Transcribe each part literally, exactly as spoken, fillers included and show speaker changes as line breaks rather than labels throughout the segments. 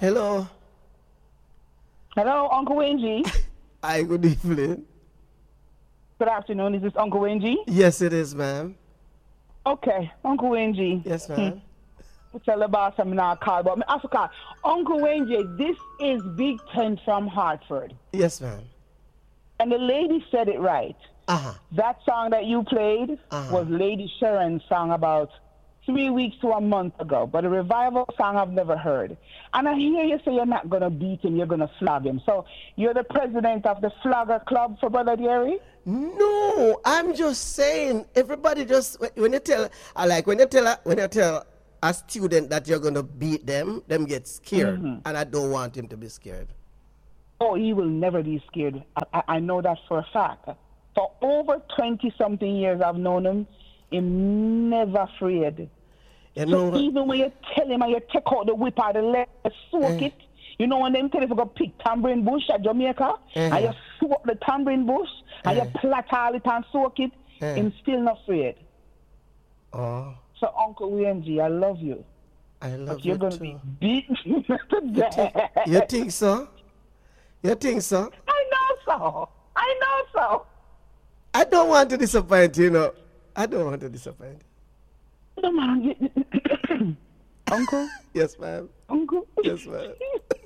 Hello.
Hello, Uncle Wenji.
Hi, good evening.
Good afternoon. Is this Uncle Wenji?
Yes, it is, ma'am.
Okay, Uncle Wenji.
Yes, ma'am.
Hmm. Tell the boss I'm not call, but I forgot. Uncle Wenji, this is Big Ten from Hartford.
Yes, ma'am.
And the lady said it right.
Uh-huh.
That song that you played
Uh-huh.
was Lady Sharon's song about three weeks to a month ago. But a revival song I've never heard. And I hear you say you're not going to beat him, you're going to flog him. So you're the president of the Flogger Club for Brother Jerry?
No, I'm just saying, everybody just, when you tell, I like, when you tell, a- when you tell a student that you're going to beat them, them get scared.
Mhm.
And I don't want him to be scared.
Oh, he will never be scared. I, I, I know that for a fact. For over twenty-something years I've known him, he's never afraid.
You know,
So even when you tell him and you take out the whip out the leg, soak
Eh.
it, you know when them tell you to go pick tambourine bush at Jamaica,
Eh.
and you soak the tambourine bush, and
Eh.
you plat all it and soak it,
Eh.
he's still not afraid.
oh,
So Uncle W G, I love you.
I love
But you're
you
going to
too.
be beaten to death.
You think so? You think so?
I know so. I know so.
I don't want to disappoint you, you know. I don't want to disappoint you.
No, man. you- Uncle?
Yes, ma'am.
Uncle?
Yes, ma'am.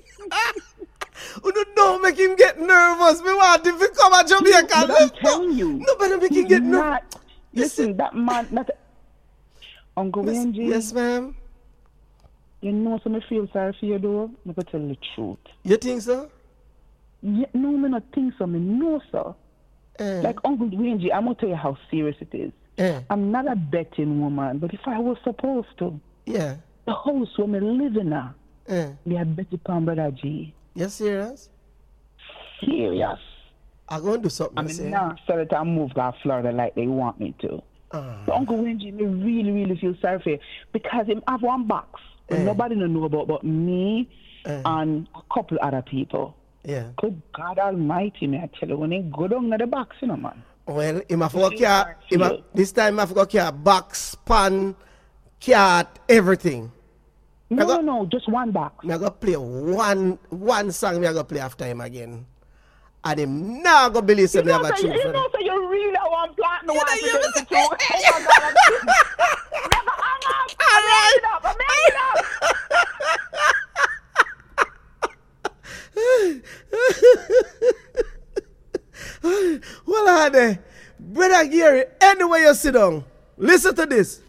Oh, no, don't make him get nervous. Me want him to come to Jamaica.
But I'm telling you.
Nobody make him
he's
get nervous.
not- Listen, that man, not Uncle
Yes,
W G,
yes, ma'am.
you know, so I feel sorry for you, though. I'm going to tell you the truth.
You think so?
Yeah, no, me not think so. Me know so.
Eh,
Like Uncle W G, I'm going to tell you how serious it is.
eh,
I'm not a betting woman, but if I was supposed to,
yeah.
the house where me live in now,
Eh.
me I bet upon Brother G.
You serious?
Serious.
I'm going to do something.
I
you
mean,
say.
now sell it and move to Florida like they want me to.
Ah.
So Uncle Wenji, me really, really feel sorry for you because him have one box that
Eh.
nobody don't know about but me
Eh.
and a couple other people.
Yeah.
Good God Almighty, me I tell you, when they go down to the box, you know, man.
Well, him have to
Feel
car,
sorry
him
for
have,
you.
this time I have to car box, pan, cat, everything.
No,
got-
no, no, just one box.
Me I go play one one song. Me I go play after him again, and him now go believe say
You
me have
know,
a
so,
tune
you
for
know,
them.
so you really want platinum
You
one
know,
to
you
get
know.
it to you. Oh my God, I'm never hung up. I'm making it up. I'm making it up.
Well, honey, brother Gary, anywhere you sit down, listen to this.